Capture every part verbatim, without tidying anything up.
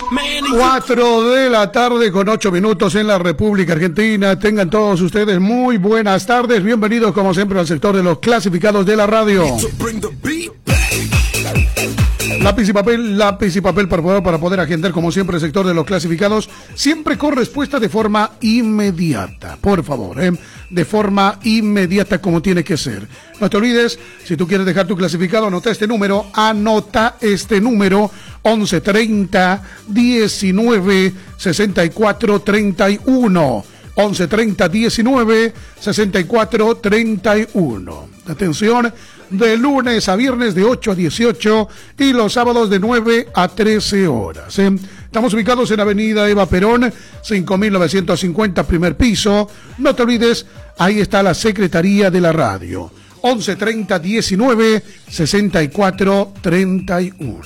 Cuatro de la tarde con ocho minutos en la República Argentina. Tengan todos ustedes muy buenas tardes. Bienvenidos como siempre al sector de los clasificados de la radio. Lápiz y papel, lápiz y papel por favor para poder agendar como siempre el sector de los clasificados, siempre con respuesta de forma inmediata, por favor, ¿eh? de forma inmediata como tiene que ser. No te olvides, si tú quieres dejar tu clasificado, anota este número, anota este número, once treinta, diecinueve, sesenta y cuatro, treinta y uno, once treinta, diecinueve, sesenta y cuatro, treinta y uno. Atención, de lunes a viernes de ocho a dieciocho y los sábados de nueve a trece horas. ¿eh? Estamos ubicados en Avenida Eva Perón, cinco mil novecientos cincuenta, primer piso. No te olvides, ahí está la Secretaría de la Radio. once treinta, diecinueve, sesenta y cuatro, treinta y uno.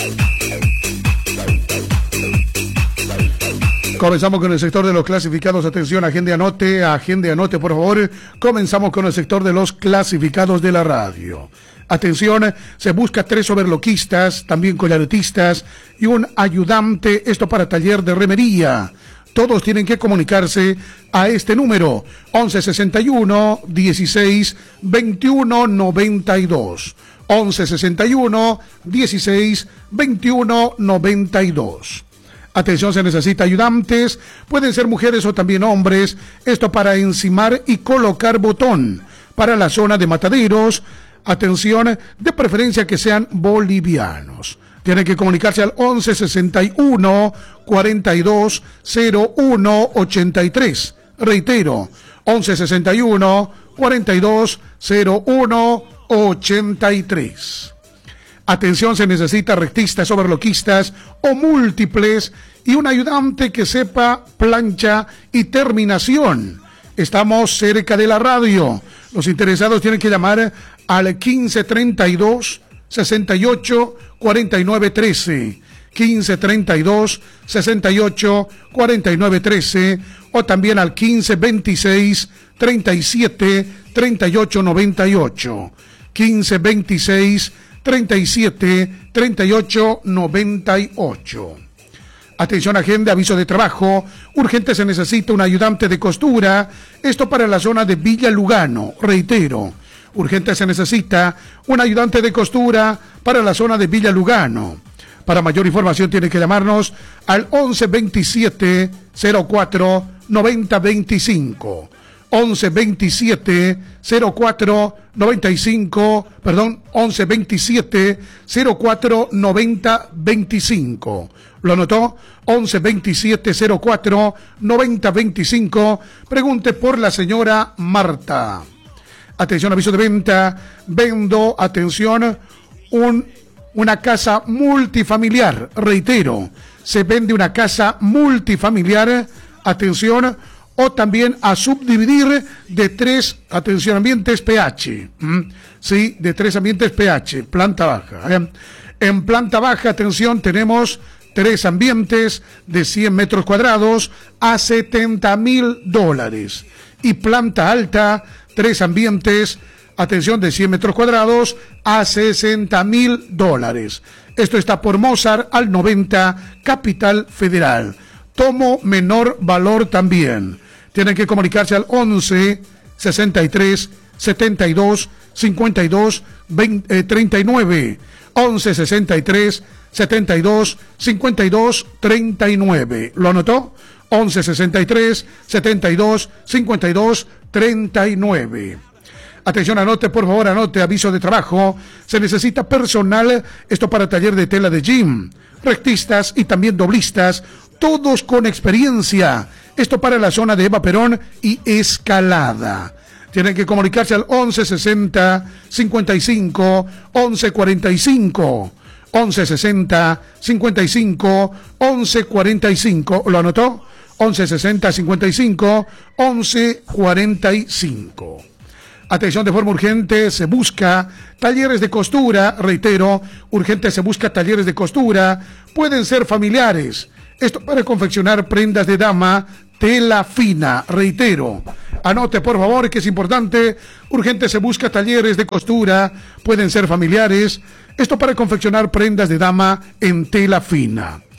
Comenzamos con el sector de los clasificados. Atención, agende anote, agende anote, por favor. Comenzamos con el sector de los clasificados de la radio. Atención, se busca tres overloquistas, también collaretistas y un ayudante, esto para taller de remería. Todos tienen que comunicarse a este número, once sesenta y uno, dieciséis, veintiuno, noventa y dos. once sesenta y uno, dieciséis, veintiuno, noventa y dos. Atención, se necesita ayudantes, pueden ser mujeres o también hombres, esto para encimar y colocar botón, para la zona de mataderos, atención, de preferencia que sean bolivianos. Tienen que comunicarse al once sesenta y uno, cuarenta y dos, cero uno, ochenta y tres. Reitero, once sesenta y uno, cuarenta y dos, cero uno, ochenta y tres. Atención, se necesita rectistas, overloquistas o múltiples y un ayudante que sepa plancha y terminación. Estamos cerca de la radio. Los interesados tienen que llamar al quince treinta y dos, sesenta y ocho, cuarenta y nueve, trece. quince treinta y dos, sesenta y ocho, cuarenta y nueve, trece o también al quince veintiséis, treinta y siete, treinta y ocho, noventa y ocho. quince veintiséis, treinta y siete, treinta y ocho, noventa y ocho. Atención, agenda, aviso de trabajo. Urgente, se necesita un ayudante de costura. Esto para la zona de Villa Lugano. Reitero, urgente, se necesita un ayudante de costura para la zona de Villa Lugano. Para mayor información tiene que llamarnos al once veintisiete, cero cuatro, noventa, veinticinco. once veintisiete, cero cuatro, noventa y cinco, perdón, once veintisiete, cero cuatro, noventa, veinticinco. ¿Lo anotó? once veintisiete, cero cuatro, noventa, veinticinco. Pregunte por la señora Marta. Atención, aviso de venta. Vendo, atención, un, una casa multifamiliar. Reitero, se vende una casa multifamiliar. Atención, o también a subdividir de tres, atención, ambientes pH, ¿Mm? sí, de tres ambientes pH, planta baja. ¿eh? En planta baja, atención, tenemos tres ambientes de cien metros cuadrados a setenta mil dólares. Y planta alta, tres ambientes, atención, de cien metros cuadrados a sesenta mil dólares. Esto está por Mozart al noventa, Capital Federal. Tomo menor valor también. Tienen que comunicarse al once, sesenta y tres, setenta y dos, cincuenta y dos, veinte, eh, treinta y nueve. once, sesenta y tres, setenta y dos, cincuenta y dos, treinta y nueve. ¿Lo anotó? once, sesenta y tres, setenta y dos, cincuenta y dos, treinta y nueve. Atención, anote, por favor, anote, aviso de trabajo. Se necesita personal, esto para taller de tela de gym, rectistas y también doblistas, todos con experiencia. Esto para la zona de Eva Perón y Escalada. Tienen que comunicarse al once sesenta, cincuenta y cinco, once cuarenta y cinco. once sesenta, cincuenta y cinco, once cuarenta y cinco. ¿Lo anotó? once sesenta, cincuenta y cinco, once cuarenta y cinco. Atención, de forma urgente se busca talleres de costura. Reitero, urgente se busca talleres de costura. Pueden ser familiares. Esto para confeccionar prendas de dama, tela fina. Reitero, anote por favor que es importante. Urgente se busca talleres de costura. Pueden ser familiares. Esto para confeccionar prendas de dama en tela fina.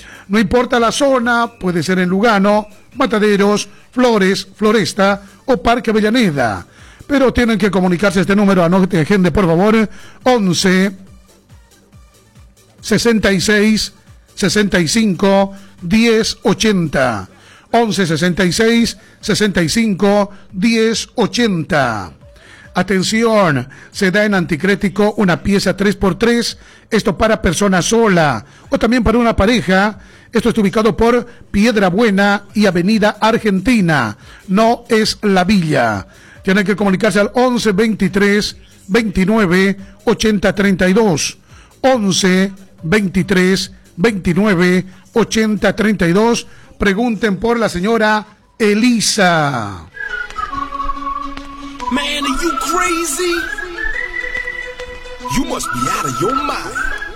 No importa la zona, puede ser en Lugano, Mataderos, Flores, Floresta o Parque Avellaneda. Pero tienen que comunicarse a este número, anote gente por favor, once sesenta y seis sesenta y cinco diez ochenta. once sesenta y seis sesenta y cinco diez ochenta. Atención, se da en Anticrético una pieza tres por tres, esto para persona sola o también para una pareja. Esto está ubicado por Piedra Buena y Avenida Argentina, no es La Villa. Tienen que comunicarse al once veintitrés veintinueve ochenta treinta y dos. once veintitrés veintinueve ochenta treinta y dos. Pregunten por la señora Elisa. Man, are you crazy? You must be out of your mind.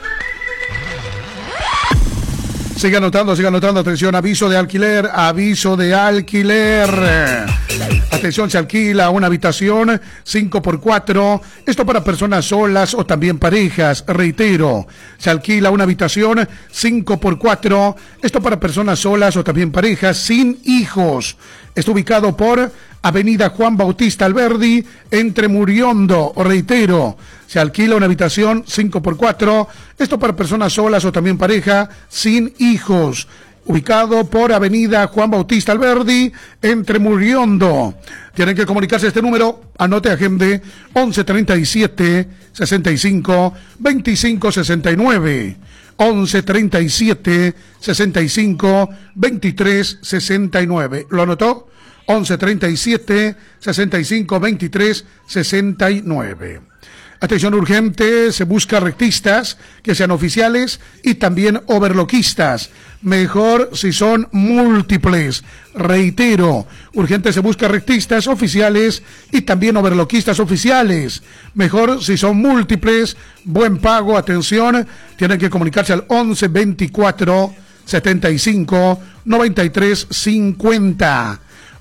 Siga anotando, siga anotando. Atención, aviso de alquiler, aviso de alquiler. Atención, se alquila una habitación cinco por cuatro. Esto para personas solas o también parejas. Reitero, se alquila una habitación cinco por cuatro. Esto para personas solas o también parejas sin hijos. Está ubicado por Avenida Juan Bautista Alberdi, entre Muriondo. Reitero, se alquila una habitación cinco por cuatro. Esto para personas solas o también pareja sin hijos. Ubicado por Avenida Juan Bautista Alberdi, entre Muriondo. Tienen que comunicarse a este número, anote agende, once treinta y siete sesenta y cinco veinticinco sesenta y nueve. once treinta y siete sesenta y cinco veintitrés sesenta y nueve. ¿Lo anotó? once treinta y siete sesenta y cinco veintitrés sesenta y nueve. Atención urgente, se busca rectistas que sean oficiales y también overloquistas. Mejor si son múltiples. Reitero, urgente se busca rectistas oficiales y también overloquistas oficiales. Mejor si son múltiples, buen pago, atención, tienen que comunicarse al once veinticuatro setenta y cinco noventa y tres cincuenta.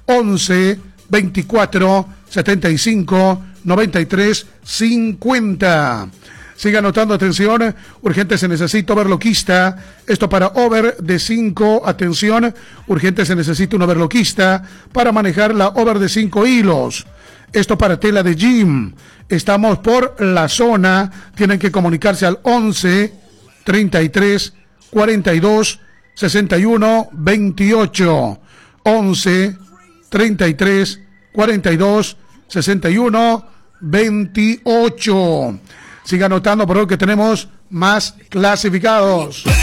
once veinticuatro setenta y cinco noventa y tres cincuenta. Siga anotando, atención, urgente se necesita overloquista, esto para over de cinco, atención, urgente se necesita un overloquista para manejar la over de cinco hilos, esto para tela de gym. Estamos por la zona, tienen que comunicarse al once treinta y tres cuarenta y dos sesenta y uno veintiocho. once treinta y tres cuarenta y dos sesenta y uno veintiocho. Siga anotando por lo que tenemos más clasificados.